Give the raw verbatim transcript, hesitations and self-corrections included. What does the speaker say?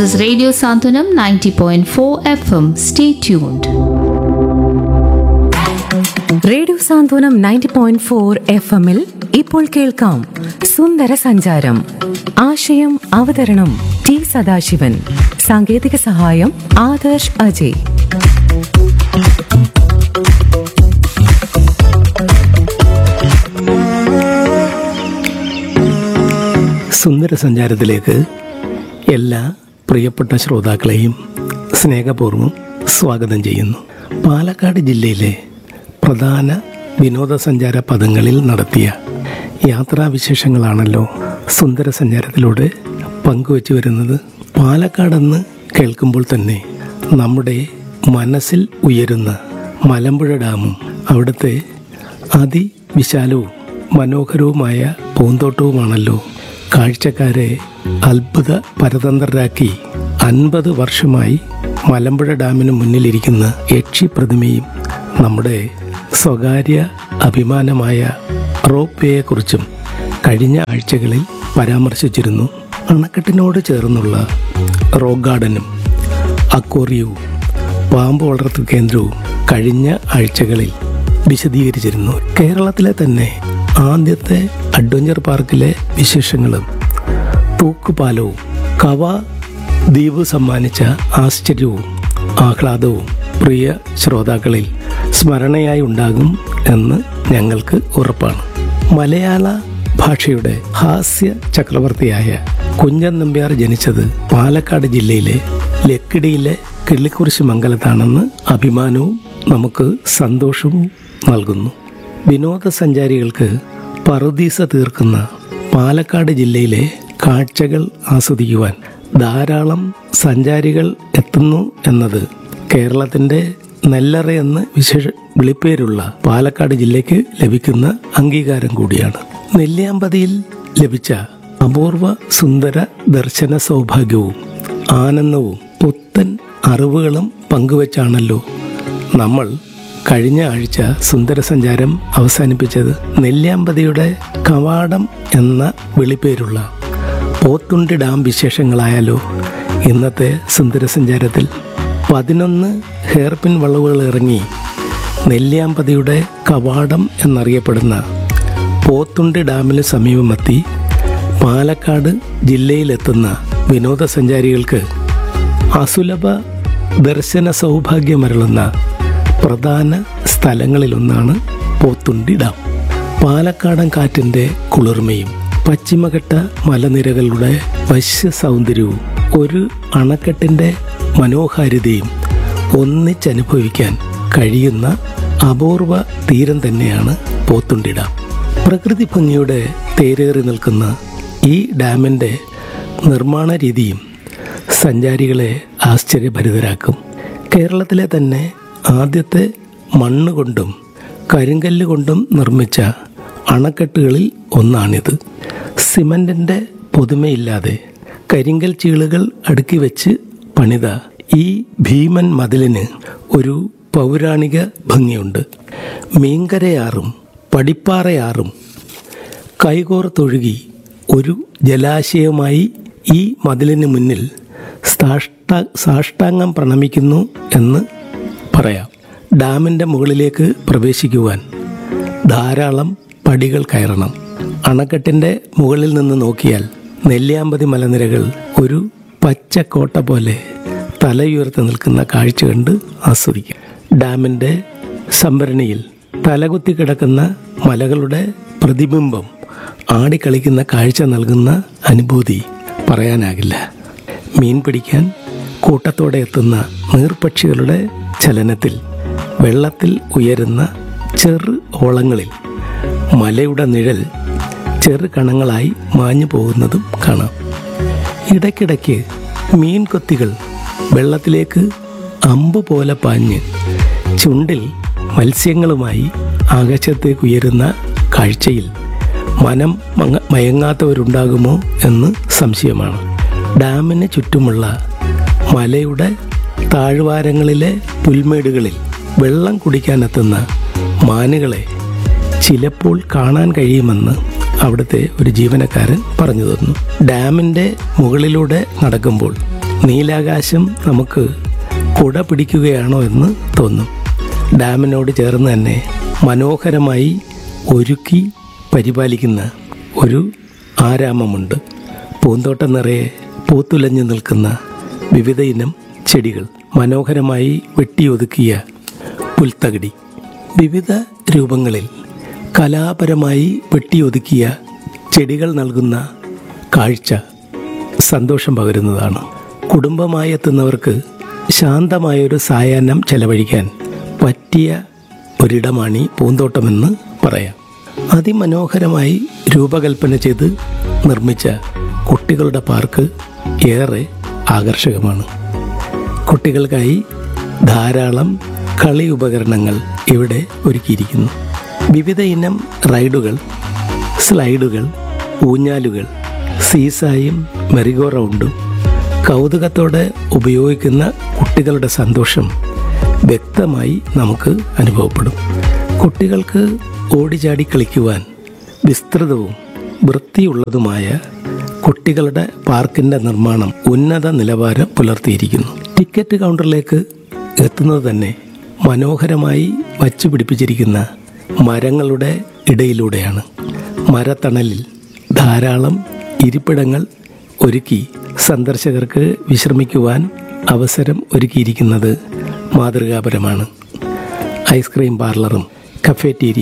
is Radio Santanam ninety point four F M. Stay tuned. Radio Santhwanam ninety point four F എമ്മിൽ ഇപ്പോൾ കേൾക്കാം സുന്ദര സഞ്ചാരം. ആശയം അവതരണം ടി സദാശിവൻ. സാങ്കേതിക സഹായം ആദർശ് അജയ്. സുന്ദര സഞ്ചാരത്തിലേക്ക് എല്ലാ പ്രിയപ്പെട്ട ശ്രോതാക്കളെയും സ്നേഹപൂർവ്വം സ്വാഗതം ചെയ്യുന്നു. പാലക്കാട് ജില്ലയിലെ പ്രധാന വിനോദസഞ്ചാര പദങ്ങളിൽ നടത്തിയ യാത്രാവിശേഷങ്ങളാണല്ലോ സുന്ദര സഞ്ചാരത്തിലൂടെ പങ്കുവച്ചു വരുന്നത്. പാലക്കാടെന്ന് കേൾക്കുമ്പോൾ തന്നെ നമ്മുടെ മനസ്സിൽ ഉയരുന്ന മലമ്പുഴ ഡാമും അവിടുത്തെ അതിവിശാലവും മനോഹരവുമായ പൂന്തോട്ടവുമാണല്ലോ കാഴ്ചക്കാരെ അത്ഭുത പരതന്ത്രരാക്കി. അൻപത് വർഷമായി മലമ്പുഴ ഡാമിന് മുന്നിലിരിക്കുന്ന യക്ഷി പ്രതിമയും നമ്മുടെ സ്വകാര്യ അഭിമാനമായ റോപ്പ് വേയെക്കുറിച്ചും കഴിഞ്ഞ ആഴ്ചകളിൽ പരാമർശിച്ചിരുന്നു. അണക്കെട്ടിനോട് ചേർന്നുള്ള റോക്ക് ഗാർഡനും അക്വേറിയവും പാമ്പ് വളർത്തു കേന്ദ്രവും കഴിഞ്ഞ ആഴ്ചകളിൽ വിശദീകരിച്ചിരുന്നു. കേരളത്തിലെ തന്നെ ആദ്യത്തെ അഡ്വഞ്ചർ പാർക്കിലെ വിശേഷങ്ങളും തൂക്കുപാലവും കവ ദ്വീപ് സമ്മാനിച്ച ആശ്ചര്യവും ആഹ്ലാദവും പ്രിയ ശ്രോതാക്കളിൽ സ്മരണയായി ഉണ്ടാകും എന്ന് ഞങ്ങൾക്ക് ഉറപ്പാണ്. മലയാള ഭാഷയുടെ ഹാസ്യ ചക്രവർത്തിയായ കുഞ്ചൻ നമ്പ്യാർ ജനിച്ചത് പാലക്കാട് ജില്ലയിലെ ലക്കിടിയിലെ കിള്ളിക്കുറിശി മംഗലത്താണെന്ന് അഭിമാനവും നമുക്ക് സന്തോഷവും നൽകുന്നു. വിനോദസഞ്ചാരികൾക്ക് പറുദീസ തീർക്കുന്ന പാലക്കാട് ജില്ലയിലെ കാഴ്ചകൾ ആസ്വദിക്കുവാൻ ധാരാളം സഞ്ചാരികൾ എത്തുന്നു എന്നത് കേരളത്തിൻ്റെ നെല്ലറ എന്ന് വിശേഷ വിളിപ്പേരുള്ള പാലക്കാട് ജില്ലയ്ക്ക് ലഭിക്കുന്ന അംഗീകാരം കൂടിയാണ്. നെല്ലിയാമ്പതിയിൽ ലഭിച്ച അപൂർവ സുന്ദര ദർശന സൗഭാഗ്യവും ആനന്ദവും പുത്തൻ അറിവുകളും പങ്കുവച്ചാണല്ലോ നമ്മൾ കഴിഞ്ഞ ആഴ്ച സുന്ദര സഞ്ചാരം അവസാനിപ്പിച്ചത്. നെല്ലിയാമ്പതിയുടെ കവാടം എന്ന വിളിപ്പേരുള്ള പോത്തുണ്ടി ഡാം വിശേഷങ്ങളായാലോ ഇന്നത്തെ സുന്ദര സഞ്ചാരത്തിൽ. പതിനൊന്ന് ഹെയർപിൻ വളവുകൾ ഇറങ്ങി നെല്ലിയാമ്പതിയുടെ കവാടം എന്നറിയപ്പെടുന്ന പോത്തുണ്ടി ഡാമിന് സമീപമെത്തി പാലക്കാട് ജില്ലയിലെത്തുന്ന വിനോദസഞ്ചാരികൾക്ക് അസുലഭ ദർശന സൗഭാഗ്യമരുളുന്ന പ്രധാന സ്ഥലങ്ങളിലൊന്നാണ് പോത്തുണ്ടി ഡാം. പാലക്കാടൻ കാറ്റിൻ്റെ കുളിർമയും പശ്ചിമഘട്ട മലനിരകളുടെ വശ്യ സൗന്ദര്യവും ഒരു അണക്കെട്ടിൻ്റെ മനോഹാരിതയും ഒന്നിച്ചനുഭവിക്കാൻ കഴിയുന്ന അപൂർവ തീരം തന്നെയാണ് പോത്തുണ്ടി ഡാം. പ്രകൃതി ഭംഗിയുടെ തേരേറി നിൽക്കുന്ന ഈ ഡാമിൻ്റെ നിർമ്മാണ രീതിയും സഞ്ചാരികളെ ആശ്ചര്യഭരിതരാക്കും. കേരളത്തിലെ തന്നെ ആദ്യത്തെ മണ്ണുകൊണ്ടും കരിങ്കല്ല് കൊണ്ടും നിർമ്മിച്ച അണക്കെട്ടുകളിൽ ഒന്നാണിത്. സിമൻറ്റിൻ്റെ പുതുമയില്ലാതെ കരിങ്കൽ ചീളുകൾ അടുക്കി വെച്ച് പണിത ഈ ഭീമൻ മതിലിന് ഒരു പൗരാണിക ഭംഗിയുണ്ട്. മീങ്കരയാറും പടിപ്പാറയാറും കൈകോർത്തൊഴുകി ഒരു ജലാശയമായി ഈ മതിലിന് മുന്നിൽ സാഷ്ടാ സാഷ്ടാംഗം പ്രണമിക്കുന്നു എന്ന് പറയാം. ഡാമിൻ്റെ മുകളിലേക്ക് പ്രവേശിക്കുവാൻ ധാരാളം പടികൾ കയറണം. അണക്കെട്ടിൻ്റെ മുകളിൽ നിന്ന് നോക്കിയാൽ നെല്ലിയാമ്പതി മലനിരകൾ ഒരു പച്ചക്കോട്ട പോലെ തലയുയർത്തി നിൽക്കുന്ന കാഴ്ച കണ്ട് ആസ്വദിക്കാം. ഡാമിൻ്റെ സംഭരണിയിൽ തലകുത്തി കിടക്കുന്ന മലകളുടെ പ്രതിബിംബം ആടിക്കളിക്കുന്ന കാഴ്ച നൽകുന്ന അനുഭൂതി പറയാനാകില്ല. മീൻ പിടിക്കാൻ കൂട്ടത്തോടെ എത്തുന്ന നീർപക്ഷികളുടെ ചലനത്തിൽ വെള്ളത്തിൽ ഉയരുന്ന ചെറു ഓളങ്ങളിൽ മലയുടെ നിഴൽ ചെറു കണങ്ങളായി മാഞ്ഞു പോകുന്നതും കാണാം. ഇടയ്ക്കിടയ്ക്ക് മീൻ കൊത്തികൾ വെള്ളത്തിലേക്ക് അമ്പ് പോലെ പാഞ്ഞ് ചുണ്ടിൽ മത്സ്യങ്ങളുമായി ആകാശത്തേക്ക് ഉയരുന്ന കാഴ്ചയിൽ മനം മയങ്ങാത്തവരുണ്ടാകുമോ എന്ന് സംശയമാണ്. ഡാമിന് ചുറ്റുമുള്ള മലയുടെ താഴ്വാരങ്ങളിലെ പുൽമേടുകളിൽ വെള്ളം കുടിക്കാനെത്തുന്ന മാനുകളെ ചിലപ്പോൾ കാണാൻ കഴിയുമെന്ന് അവിടുത്തെ ഒരു ജീവനക്കാരൻ പറഞ്ഞു തന്നു. ഡാമിൻ്റെ മുകളിലൂടെ നടക്കുമ്പോൾ നീലാകാശം നമുക്ക് കുട പിടിക്കുകയാണോ എന്ന് തോന്നും. ഡാമിനോട് ചേർന്ന് തന്നെ മനോഹരമായി ഒരുക്കി പരിപാലിക്കുന്ന ഒരു ആരാമമുണ്ട്. പൂന്തോട്ടം നിറയെ പൂത്തുലഞ്ഞു നിൽക്കുന്ന വിവിധ ഇനം ചെടികൾ, മനോഹരമായി വെട്ടിയൊതുക്കിയ പുൽത്തകിടി, വിവിധ രൂപങ്ങളിൽ കലാപരമായി വെട്ടിയൊതുക്കിയ ചെടികൾ നൽകുന്ന കാഴ്ച സന്തോഷം പകരുന്നതാണ്. കുടുംബമായി എത്തുന്നവർക്ക് ശാന്തമായൊരു സായാഹ്നം ചെലവഴിക്കാൻ പറ്റിയ ഒരിടമാണ് ഈ പൂന്തോട്ടമെന്ന് പറയാം. അതിമനോഹരമായി രൂപകൽപ്പന ചെയ്ത് നിർമ്മിച്ച കുട്ടികളുടെ പാർക്ക് ഏറെ ആകർഷകമാണ്. കുട്ടികൾക്കായി ധാരാളം കളി ഉപകരണങ്ങൾ ഇവിടെ ഒരുക്കിയിരിക്കുന്നു. വിവിധ ഇനം റൈഡുകൾ, സ്ലൈഡുകൾ, ഊഞ്ഞാലുകൾ, സീസായും മെറിഗോ റൗണ്ടും കൗതുകത്തോടെ ഉപയോഗിക്കുന്ന കുട്ടികളുടെ സന്തോഷം വ്യക്തമായി നമുക്ക് അനുഭവപ്പെടും. കുട്ടികൾക്ക് ഓടിച്ചാടി കളിക്കുവാൻ വിസ്തൃതവും വൃത്തിയുള്ളതുമായ കുട്ടികളുടെ പാർക്കിൻ്റെ നിർമ്മാണം ഉന്നത നിലവാരം പുലർത്തിയിരിക്കുന്നു. ടിക്കറ്റ് കൗണ്ടറിലേക്ക് എത്തുന്നത് തന്നെ മനോഹരമായി വച്ചു പിടിപ്പിച്ചിരിക്കുന്ന മരങ്ങളുടെ ഇടയിലൂടെയാണ്. മരത്തണലിൽ ധാരാളം ഇരിപ്പിടങ്ങൾ ഒരുക്കി സന്ദർശകർക്ക് വിശ്രമിക്കുവാൻ അവസരം ഒരുക്കിയിരിക്കുന്നത് മാതൃകാപരമാണ്. ഐസ്ക്രീം പാർലറും കഫേറ്റീരിയ